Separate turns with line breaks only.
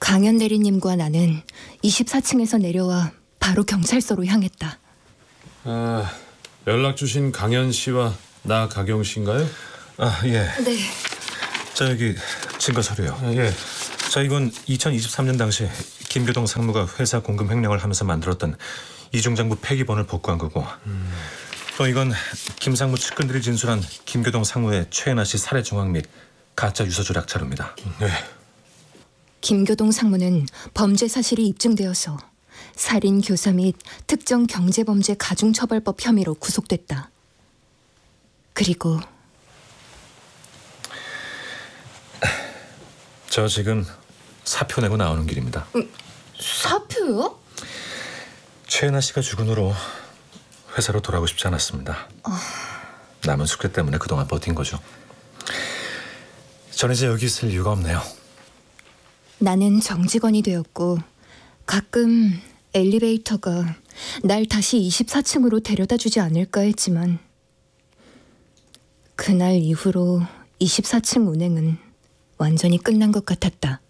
강연 대리님과 나는 24층에서 내려와 바로 경찰서로 향했다.
연락 주신 강현 씨와 나 가경 씨인가요?
예.
네.
자, 여기 증거 서류요.
예.
자, 이건 2023년 당시 김교동 상무가 회사 공금 횡령을 하면서 만들었던 이중장부 폐기본을 복구한 거고, 또 이건 김 상무 측근들이 진술한 김교동 상무의 최은하 씨 살해 정황 및 가짜 유서 조작 자료입니다.
네.
김교동 상무는 범죄 사실이 입증되어서 살인, 교사 및 특정 경제범죄 가중처벌법 혐의로 구속됐다. 그리고
저 지금 사표 내고 나오는 길입니다.
사표요?
최은하 씨가 죽은 후로 회사로 돌아오고 싶지 않았습니다. 남은 숙제 때문에 그동안 버틴 거죠. 전 이제 여기 있을 이유가 없네요.
나는 정직원이 되었고 가끔 엘리베이터가 날 다시 24층으로 데려다 주지 않을까 했지만 그날 이후로 24층 운행은 완전히 끝난 것 같았다.